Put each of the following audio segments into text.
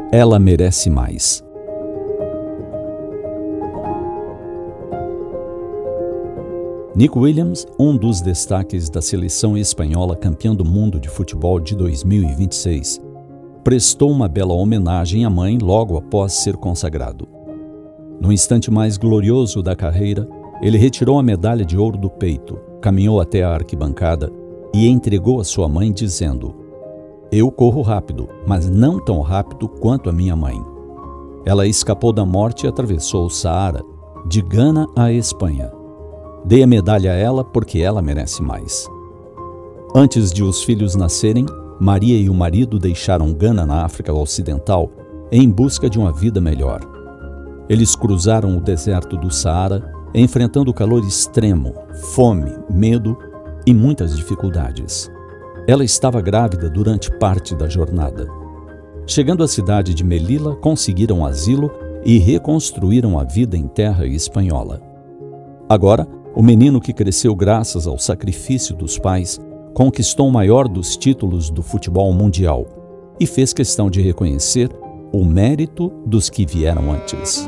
Ela merece mais. Nico Williams, um dos destaques da seleção espanhola campeã do mundo de futebol de 2026, prestou uma bela homenagem à mãe logo após ser consagrado. No instante mais glorioso da carreira, ele retirou a medalha de ouro do peito, caminhou até a arquibancada e entregou a sua mãe dizendo: "Eu corro rápido, mas não tão rápido quanto a minha mãe. Ela escapou da morte e atravessou o Saara, de Gana à Espanha. Dei a medalha a ela porque ela merece mais." Antes de os filhos nascerem, Maria e o marido deixaram Gana na África Ocidental em busca de uma vida melhor. Eles cruzaram o deserto do Saara, enfrentando calor extremo, fome, medo e muitas dificuldades. Ela estava grávida durante parte da jornada. Chegando à cidade de Melilla, conseguiram asilo e reconstruíram a vida em terra espanhola. Agora, o menino que cresceu graças ao sacrifício dos pais conquistou o maior dos títulos do futebol mundial e fez questão de reconhecer o mérito dos que vieram antes.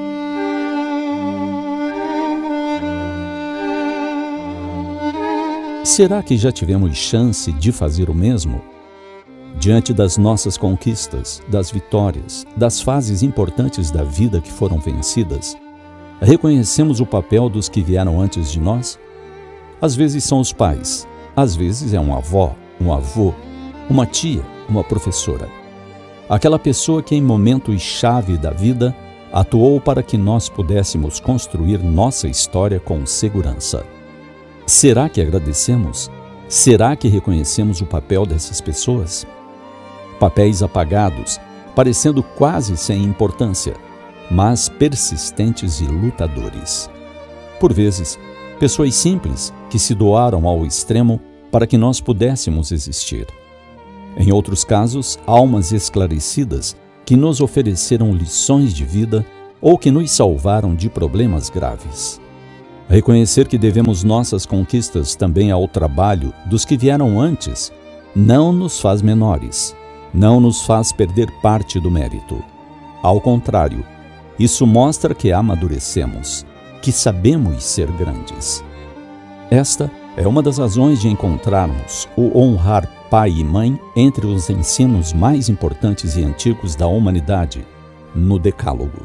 Será que já tivemos chance de fazer o mesmo? Diante das nossas conquistas, das vitórias, das fases importantes da vida que foram vencidas, reconhecemos o papel dos que vieram antes de nós? Às vezes são os pais, às vezes é uma avó, um avô, uma tia, uma professora. Aquela pessoa que em momentos-chave da vida atuou para que nós pudéssemos construir nossa história com segurança. Será que agradecemos? Será que reconhecemos o papel dessas pessoas? Papéis apagados, parecendo quase sem importância, mas persistentes e lutadores. Por vezes, pessoas simples que se doaram ao extremo para que nós pudéssemos existir. Em outros casos, almas esclarecidas que nos ofereceram lições de vida ou que nos salvaram de problemas graves. Reconhecer que devemos nossas conquistas também ao trabalho dos que vieram antes não nos faz menores, não nos faz perder parte do mérito. Ao contrário, isso mostra que amadurecemos, que sabemos ser grandes. Esta é uma das razões de encontrarmos o honrar pai e mãe entre os ensinos mais importantes e antigos da humanidade, no Decálogo.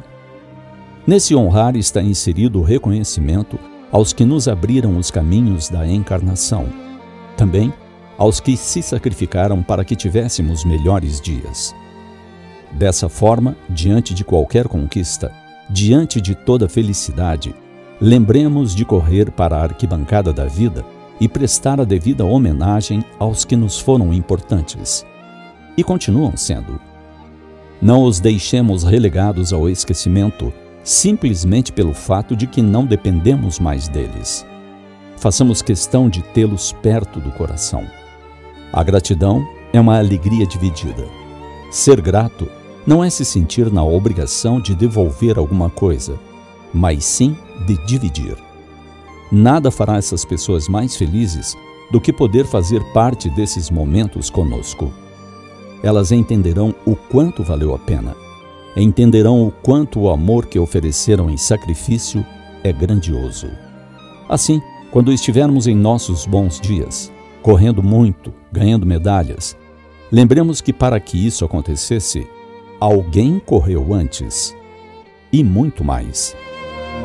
Nesse honrar está inserido o reconhecimento aos que nos abriram os caminhos da encarnação, também aos que se sacrificaram para que tivéssemos melhores dias. Dessa forma, diante de qualquer conquista, diante de toda felicidade, lembremos de correr para a arquibancada da vida e prestar a devida homenagem aos que nos foram importantes e continuam sendo. Não os deixemos relegados ao esquecimento simplesmente pelo fato de que não dependemos mais deles. Façamos questão de tê-los perto do coração. A gratidão é uma alegria dividida. Ser grato não é se sentir na obrigação de devolver alguma coisa, mas sim de dividir. Nada fará essas pessoas mais felizes do que poder fazer parte desses momentos conosco. Elas entenderão o quanto valeu a pena. Entenderão o quanto o amor que ofereceram em sacrifício é grandioso. Assim, quando estivermos em nossos bons dias, correndo muito, ganhando medalhas, lembremos que para que isso acontecesse, alguém correu antes. E muito mais.